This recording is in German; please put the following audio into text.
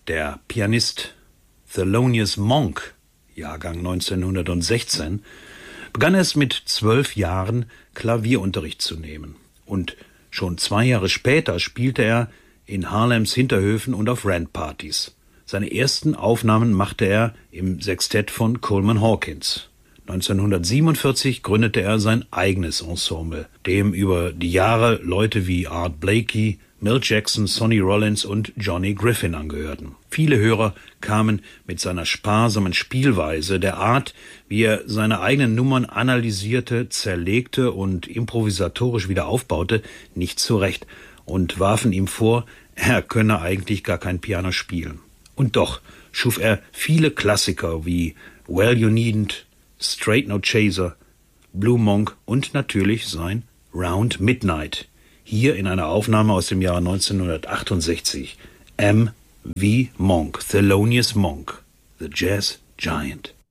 Der Pianist Thelonious Monk, Jahrgang 1916, begann erst mit 12 Jahren Klavierunterricht zu nehmen. Und schon 2 Jahre später spielte er in Harlems Hinterhöfen und auf Randpartys. Seine ersten Aufnahmen machte er im Sextett von Coleman Hawkins. 1947 gründete er sein eigenes Ensemble, dem über die Jahre Leute wie Art Blakey, Milt Jackson, Sonny Rollins und Johnny Griffin angehörten. Viele Hörer kamen mit seiner sparsamen Spielweise, der Art, wie er seine eigenen Nummern analysierte, zerlegte und improvisatorisch wieder aufbaute, nicht zurecht und warfen ihm vor, er könne eigentlich gar kein Piano spielen. Und doch schuf er viele Klassiker wie Well You Needn't, Straight No Chaser, Blue Monk und natürlich sein Round Midnight. Hier in einer Aufnahme aus dem Jahr 1968. M. V. Monk, Thelonious Monk, The Jazz Giant.